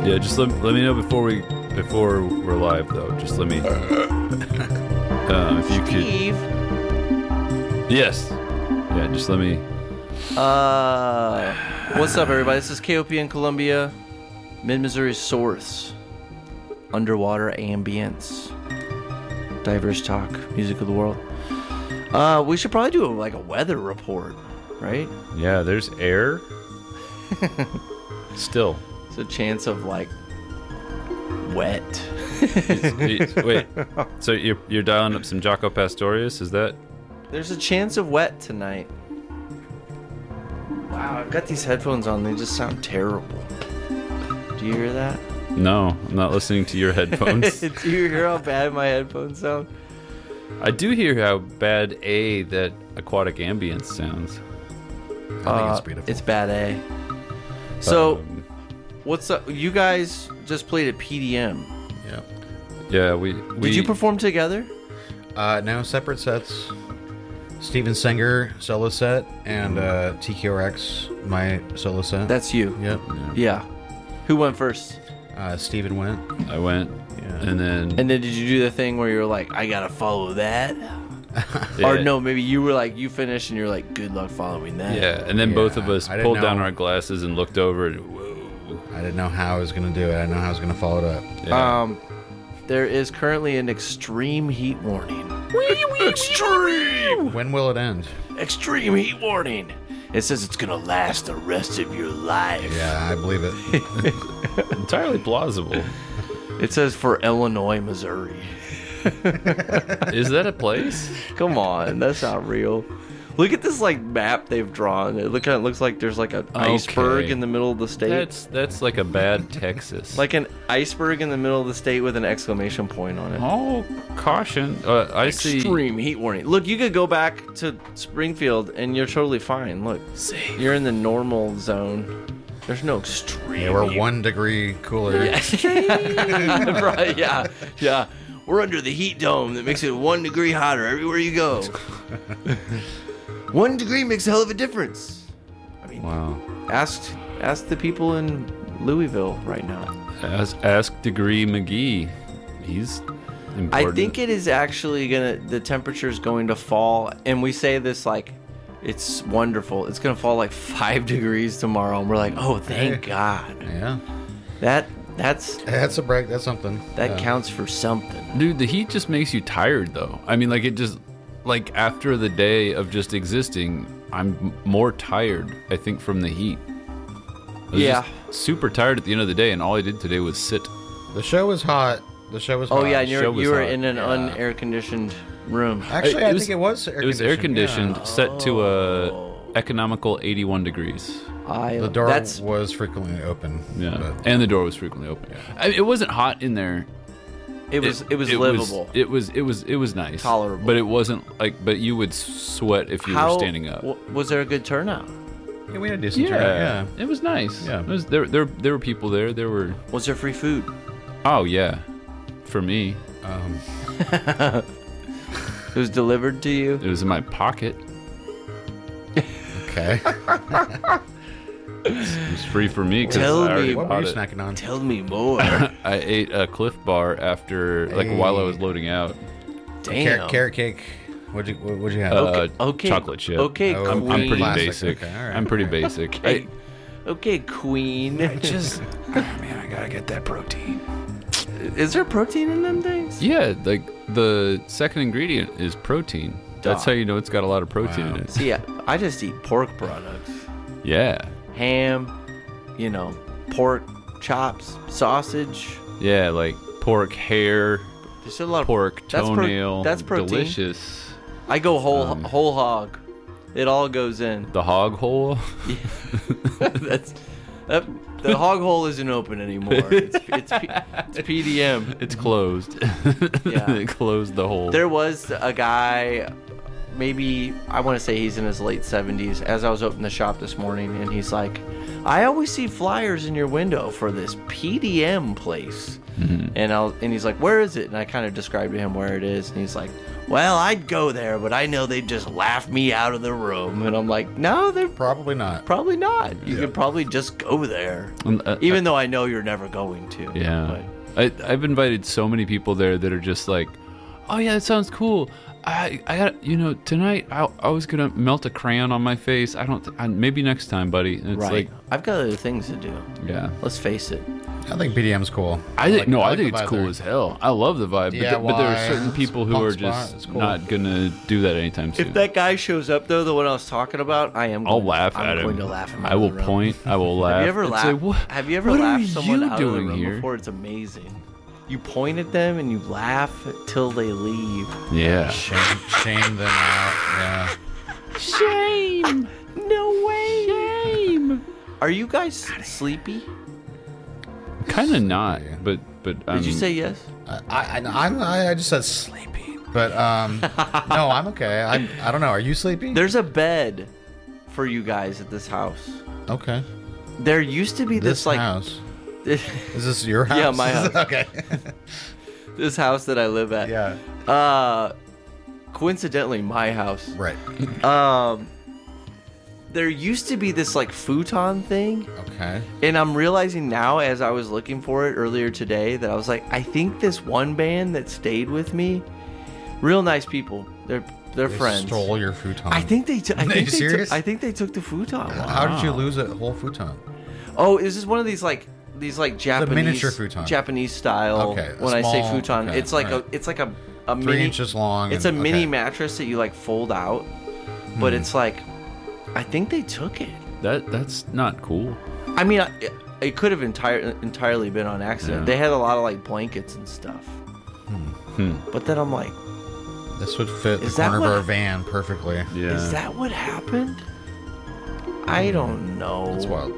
Yeah, just let me know before we're live though. Just let me. If you Steve. could. Yes. Yeah, just let me. What's up, everybody? This is KOP in Columbia, Mid-Missouri Source, Underwater Ambience, Diverse Talk, Music of the World. We should probably do a weather report, right? Yeah, there's air. Still. It's a chance of wet. Wait. So you're dialing up some Jaco Pastorius? Is that? There's a chance of wet tonight. Wow, I've got these headphones on. They just sound terrible. Do you hear that? No, I'm not listening to your headphones. Do you hear how bad my headphones sound? I do hear how bad that aquatic ambience sounds. I think it's beautiful. It's bad A. So, what's up? You guys just played at PDM. Yeah, we Did you perform together? No, separate sets. Steven Singer solo set and TQRX my solo set. That's you. Yep. Yeah. Who went first? Steven went. I went, and then did you do the thing where you're like, I gotta follow that? yeah. Or no, maybe you were like, you finished and you're like, good luck following that. Yeah, and then both of us I didn't pulled down know. our glasses and looked over and whoa. I didn't know how I was gonna do it. I didn't know how I was gonna follow it up. Yeah. There is currently an extreme heat warning. Extreme! When will it end? Extreme heat warning. It says it's gonna last the rest of your life. Yeah, I believe it. Entirely plausible. It says for Illinois, Missouri. Is that a place? Come on, that's not real. Look at this map they've drawn. It looks like there's an iceberg in the middle of the state. That's like a bad Texas. Like an iceberg in the middle of the state with an exclamation point on it. Oh, caution! I see. Extreme heat warning. Look, you could go back to Springfield and you're totally fine. Look, you're in the normal zone. There's no extreme. Yeah, we're heat. 1 degree cooler. Right? Yeah. We're under the heat dome that makes it 1 degree hotter everywhere you go. 1 degree makes a hell of a difference. I mean, Wow. ask the people in Louisville right now. Ask Degree McGee. He's important. I think it is actually the temperature's going to fall, and we say this it's wonderful. It's going to fall 5 degrees tomorrow, and we're like, oh, thank God. Yeah. That's a break. That's something. that counts for something. Dude, the heat just makes you tired, though. I mean, it just, after the day of just existing, I'm more tired, I think, from the heat. I was just super tired at the end of the day, and all I did today was sit. The show was hot. Oh, yeah, and show was you were hot. in an unair-conditioned room. Actually, I think it was air It was air conditioned, Yeah. set to a economical 81 degrees. The door was frequently open. Yeah, but- and the door was frequently open. It wasn't hot in there. It was livable. It was nice, Tolerable. but it wasn't but you would sweat if you were standing up. Was there a good turnout? Yeah, we had a decent turnout. Yeah. It was nice. Yeah. It was, there were people there. There were. Was there free food? Oh yeah, for me, It was delivered to you? it was in my pocket. Okay. It was free for me because Tell I already me. What were bought you it. snacking on? Tell me more. I ate a Cliff Bar after while I was loading out. Damn. Carrot cake. What'd you have? Okay. Chocolate chip. Okay, Oh, queen. I'm pretty Classic. basic. Okay, all right. I'm pretty basic. Okay, queen. Man, I gotta get that protein. Is there protein in them things? Yeah, the second ingredient is protein. That's how you know it's got a lot of protein in it. See, I just eat pork products. Yeah, Ham, pork chops, sausage. yeah, pork hair, There's a lot of pork toenail. That's protein. Delicious. I go whole hog. It all goes in. The hog hole. The hog hole isn't open anymore. It's PDM. It's closed. Yeah. They closed the hole. There was a guy, maybe I want to say he's in his late 70s. As I was opening the shop this morning, and he's like, I always see flyers in your window for this PDM place. And he's like, where is it? And I kind of described to him where it is. And he's like, well, I'd go there, but I know they'd just laugh me out of the room. And I'm like, no, they're Probably not. probably not. You could probably just go there. Even though I know you're never going to. Yeah. But I've invited so many people there that are just like, oh yeah, that sounds cool. I got, tonight I was gonna melt a crayon on my face. Maybe next time, buddy. And it's like, I've got other things to do. yeah. Let's face it. I think BDM's cool. I think the it's vibe cool there. as hell. I love the vibe, but there are certain people who Punk are spot. just It's cool. not gonna do that anytime soon. If that guy shows up, though, the one I was talking about, I'll laugh at him. I'm going to laugh him out I of will the room. point. I will laugh. Have you ever and laughed? say, "What- Have you ever what are laughed someone you out of the doing room here?" before? It's amazing. You point at them and you laugh till they leave. Yeah. Shame them out. Yeah. Shame. No way. Shame. Are you guys sleepy? Kind of not, but Did you say yes? I just said sleepy, but no, I'm okay. I don't know. Are you sleepy? There's a bed for you guys at this house. Okay. There used to be this like house. Is this your house? Yeah, my house. Okay. this house that I live at. Yeah. Coincidentally, my house. Right. There used to be this like futon thing. Okay. And I'm realizing now, as I was looking for it earlier today, that I was like, I think this one band that stayed with me, real nice people. They're They friends. stole your futon. I think they. Are you serious? I think they took the futon. How did you lose a whole futon? Oh, is this one of these like Japanese miniature futon. Japanese style? Okay, a When I say small- futon, okay, it's like right. a 3 mini, inches long. It's and- a mini okay. mattress that you like fold out, but it's like, I think they took it. that's not cool. I mean, it could have entirely been on accident. Yeah. They had a lot of like blankets and stuff. But then I'm like, This would fit the Is that corner of what- our van perfectly. Yeah. is that what happened? I don't know. That's wild.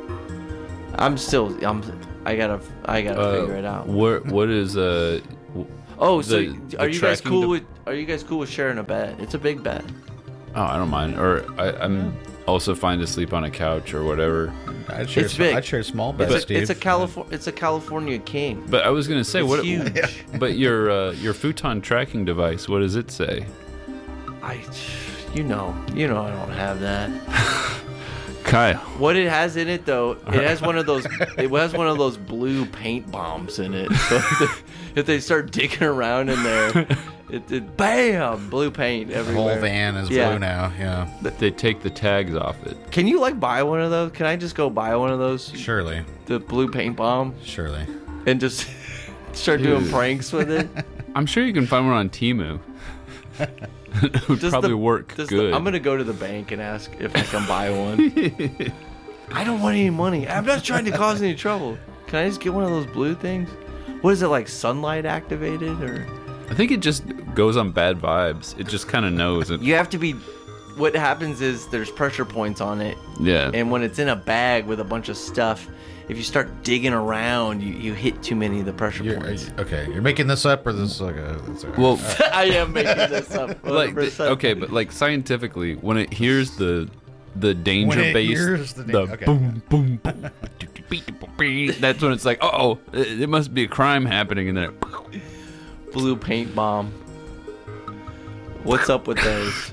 I gotta figure it out. What is Oh, so the are you guys tracking cool de- with? Are you guys cool with sharing a bed? It's a big bed. Oh, I don't mind. Or I'm also fine to sleep on a couch or whatever. I'd share, It's big. I'd share a small bed, Steve. It's a California king. But I was gonna say, It's what? huge. But your futon tracking device, what does it say? You know, I don't have that. Kyle. What it has in it though, it has one of those. It has one of those blue paint bombs in it. So if they start digging around in there, it bam, blue paint the everywhere. whole van is Yeah. blue now. Yeah. They take the tags off it. Can you like buy one of those? Can I just go buy one of those? Surely. The blue paint bomb Surely. and just start doing Dude. pranks with it. I'm sure you can find one on Temu. It would Does probably the- work does good. I'm gonna go to the bank and ask if I can buy one. I don't want any money. I'm not trying to cause any trouble. Can I just get one of those blue things? What is it, like sunlight activated or? I think it just goes on bad vibes. It just kind of knows it. You have to be. What happens is there's pressure points on it, Yeah. and when it's in a bag with a bunch of stuff, if you start digging around, you hit too many of the pressure points. Okay, you're making this up, or this is like a? It's a Well, I am making this up. like 100%. okay, but like scientifically, when it hears the danger When it bass, hears the okay. boom boom boom, that's when it's like, oh, it must be a crime happening, and then it, Blue paint bomb. What's up with those?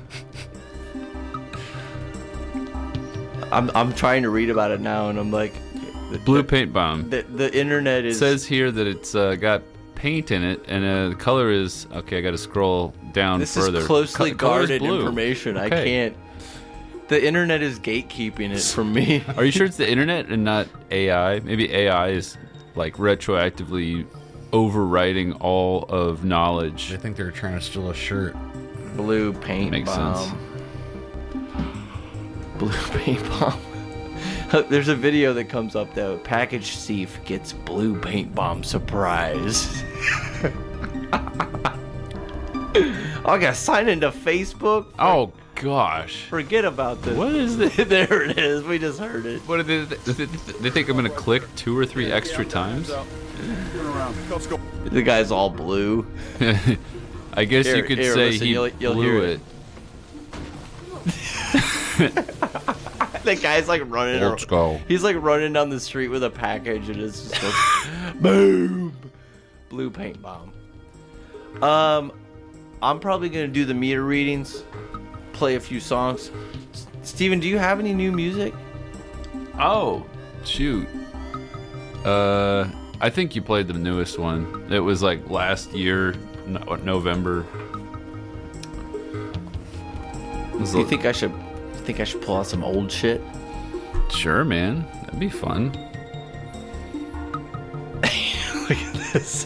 I'm trying to read about it now, and I'm like, blue paint bomb. The internet It is. says here that it's got paint in it, and the color is okay. I got to scroll down this further. is closely Color's guarded blue. information. I Okay. can't. The internet is gatekeeping it from me. Are you sure it's the internet and not AI? Maybe AI is like retroactively overwriting all of knowledge. They think they're trying to steal a shirt. Blue paint Makes bomb. sense. Blue paint bomb. There's a video that comes up though. Package thief gets blue paint bomb surprise. I got signed into Facebook. Oh gosh. Forget about this. What is this? There it is. We just heard it. What are they think I'm gonna click 2 or 3 extra times? The guy's all blue. I guess Here, you could here, say listen, he you'll blew hear it. it. The guy's like running. Let's go. He's like running down the street with a package, and it's just like, boom, blue paint bomb. I'm probably gonna do the meter readings, play a few songs. Steven, do you have any new music? Oh, shoot. I think you played the newest one. It was like last year, November. Do you think I should pull out some old shit? Sure, man. That'd be fun. Look at this.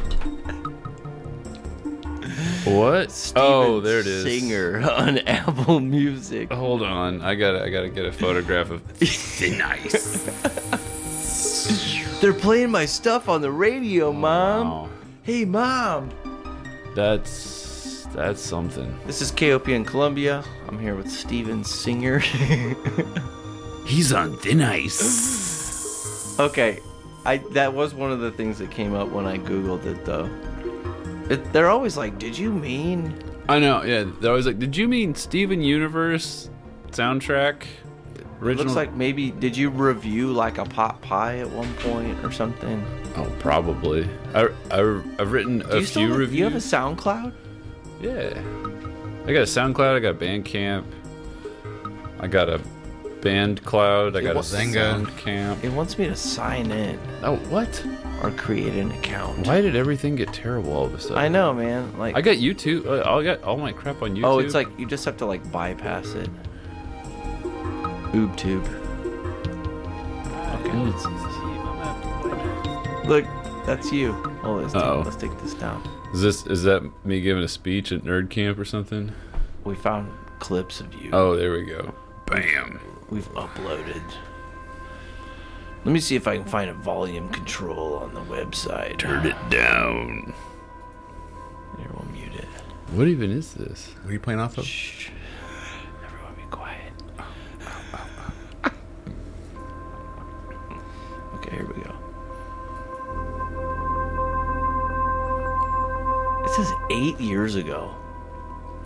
What? Steven there it is. Singer on Apple Music. Hold on. I gotta get a photograph of nice. They're playing my stuff on the radio, Mom. Wow. Hey, Mom. That's something. This is KOP in Columbia. I'm here with Steven Singer. He's on thin ice. Okay, that was one of the things that came up when I Googled it, though. They're always like, did you mean... I know, yeah. They're always like, did you mean Steven Universe soundtrack? Original? Looks like maybe, did you review like a pot pie at one point or something? Oh, probably. I've written a few reviews. Do you have a SoundCloud? Yeah. I got a SoundCloud, I got Bandcamp, I got a BandCloud, I got a Zynga. SoundCamp. It wants me to sign in Oh, what? or create an account. Why did everything get terrible all of a sudden? I know, man. Like, I got YouTube. I got all my crap on YouTube. oh, it's like you just have to like bypass it. BoobTube. Okay. Look, that's you. Oh, let's take this down. Is that me giving a speech at Nerd Camp or something? We found clips of you. Oh, there we go. Bam. We've uploaded. Let me see if I can find a volume control on the website. Turn it down. Here, we'll mute it. What even is this? What are you playing off of? Shh. Everyone be quiet. Okay, here we go. It says 8 years ago.